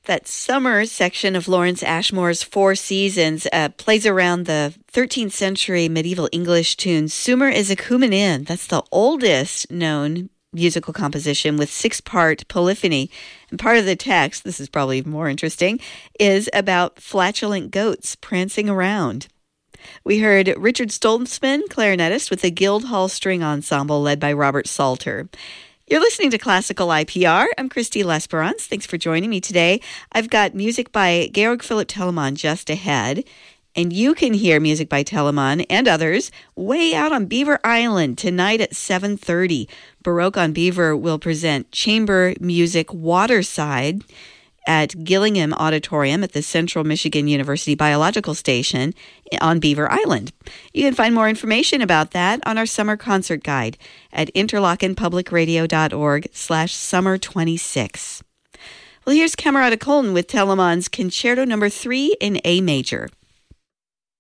That summer section of Lawrence Ashmore's Four Seasons plays around the 13th century medieval English tune Sumer Isakumenin. That's the oldest known musical composition with 6-part polyphony. And part of the text, this is probably more interesting, is about flatulent goats prancing around. We heard Richard Stoltzman, clarinetist with the Guildhall String Ensemble led by Robert Salter. You're listening to Classical IPR. I'm Christy L'Esperance. Thanks for joining me today. I've got music by Georg Philipp Telemann just ahead, and you can hear music by Telemann and others way out on Beaver Island tonight at 7:30. Baroque on Beaver will present chamber music Waterside at Gillingham Auditorium at the Central Michigan University Biological Station on Beaver Island. You can find more information about that on our summer concert guide at interlochenpublicradio.org/summer26. Well, here's Camerata Colton with Telemann's Concerto No. 3 in A major.